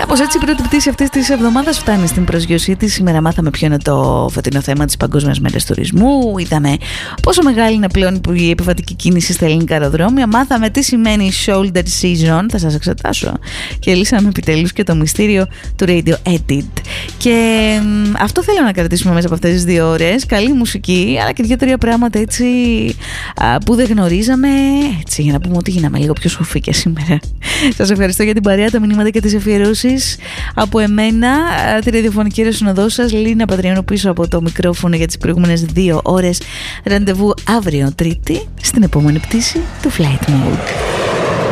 Κάπως έτσι η πρώτη πτήση αυτής της εβδομάδας φτάνει στην προσγειωσή της. Σήμερα μάθαμε ποιο είναι το φετινό θέμα της Παγκόσμιας Μέρας Τουρισμού. Είδαμε πόσο μεγάλη είναι πλέον η επιβατική κίνηση στα ελληνικά αεροδρόμια. Μάθαμε τι σημαίνει shoulder season, θα σας εξετάσω. Και λύσαμε επιτέλους και το μυστήριο του Radio Edit. Και αυτό θέλω να κρατήσουμε μέσα από αυτές τις 2 ώρες. Καλή μουσική, αλλά και 2-3 πράγματα έτσι που δεν γνωρίζαμε. Έτσι, για να πούμε ότι γίναμε λίγο πιο σοφοί σήμερα. Σας ευχαριστώ για την παρέα, τα μηνύματα και τις αφιερώσεις από εμένα, τη ραδιοφωνική ρεσυνοδό σας, Λίνα Πατριώνου πίσω από το μικρόφωνο για τις προηγούμενες 2 ώρες. Ραντεβού αύριο Τρίτη στην επόμενη πτήση του Flight Mode.